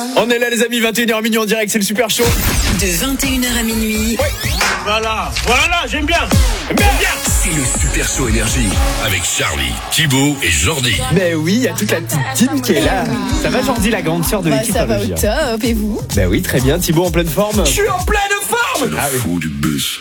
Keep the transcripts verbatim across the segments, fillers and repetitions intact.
On est là les amis, vingt et une heures minuit en direct, c'est le Super Show. De vingt et une heures à minuit. Oui. Voilà, voilà, j'aime bien. J'aime bien. C'est le Super Show Énergie avec Charlie, Thibaut et Jordi. Ben oui, il y a toute la petite team qui est là. Ça va Jordi, la grande sœur de bah, l'équipe? Ça va au top, et vous? Ben oui, très bien. Thibaut en pleine forme? Je suis en pleine forme. Le Ah oui. fou du bus.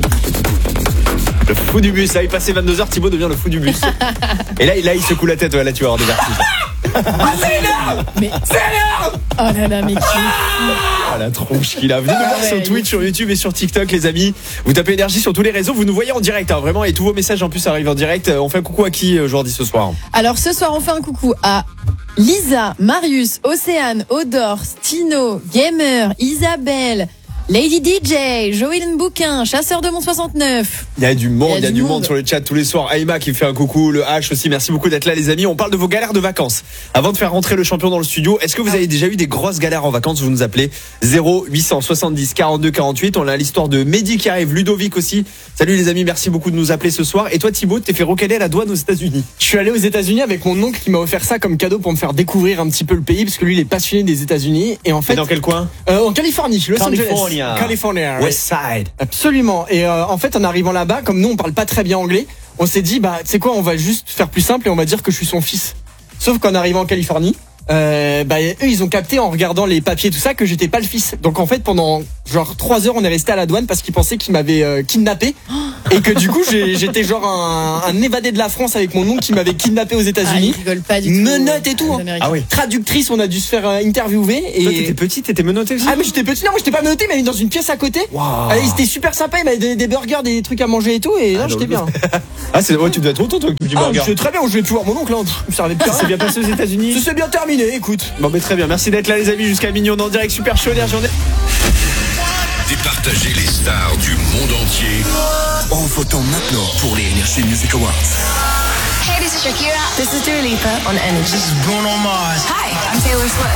Le fou du bus, là il passait vingt-deux heures, Thibaut devient le fou du bus. Et là, là il secoue la tête, ouais, là tu vas avoir des vertiges. Ah, c'est énorme. Mais... C'est énorme. Oh là là, mais qui... Ah la tronche qu'il a. Venez nous Ah voir ouais, sur Twitch, sur YouTube et sur TikTok les amis. Vous tapez énergie sur tous les réseaux, vous nous voyez en direct hein, vraiment, et tous vos messages en plus arrivent en direct. On fait un coucou à qui aujourd'hui ce soir? Alors ce soir, on fait un coucou à Lisa, Marius, Océane, Odor, Stino, Gamer, Isabelle, Lady D J, Joël Bouquin, Chasseur de Mont soixante-neuf. Il y a du monde, il y a, du du monde. monde sur le chat tous les soirs. Aïma qui fait un coucou, le H aussi, merci beaucoup d'être là les amis. On parle de vos galères de vacances. Avant de faire rentrer le champion dans le studio, est-ce que vous avez déjà eu des grosses galères en vacances? Vous nous appelez zéro huit cent soixante-dix quarante-deux quarante-huit. On a l'histoire de Mehdi qui arrive, Ludovic aussi. Salut les amis, merci beaucoup de nous appeler ce soir. Et toi Thibaut, t'es fait recaler à la douane aux États-Unis? Je suis allé aux États-Unis avec mon oncle qui m'a offert ça comme cadeau pour me faire découvrir un petit peu le pays parce que lui il est passionné des États-Unis et en fait Et dans quel coin? euh, en Californie, Los California. Angeles, California, ouais. West Side. Absolument. Et euh, en fait en arrivant là-bas, comme nous on parle pas très bien anglais, on s'est dit bah tu sais quoi, on va juste faire plus simple et on va dire que je suis son fils. Sauf qu'en arrivant en Californie, euh, bah eux ils ont capté en regardant les papiers tout ça que j'étais pas le fils. Donc en fait pendant genre trois heures on est resté à la douane parce qu'ils pensaient qu'ils m'avaient euh, kidnappé et que du coup j'ai, j'étais genre un, un évadé de la France avec mon oncle qui m'avait kidnappé aux Ah, ils États-Unis. rigolent pas du tout. Menottes et tout. Les Hein. Américains. Ah oui. Traductrice, on a dû se faire euh, interviewer et Toi t'étais petit, t'étais menotté aussi? ah mais j'étais petit, non moi j'étais pas menotté mais dans une pièce à côté. Wow. Ah, il était super sympa, il m'avait donné des burgers, des trucs à manger et tout et là Ah, j'étais non, bien. Ah c'est ouais, tu dois être content toi du Ah, burger. je suis très bien, je vais plus voir mon oncle, hein. Il me servait de C'est bien passé aux États-Unis? Ça s'est bien terminé, écoute. Bon mais très bien, merci d'être là les amis jusqu'à minuit, on est en direct Super Show Énergie. Départager les stars du monde entier en votant maintenant pour les Energy Music Awards. Hey, this is Shakira. This is Dua Lipa on Energy. This is Bruno Mars. Hi, I'm Taylor Swift.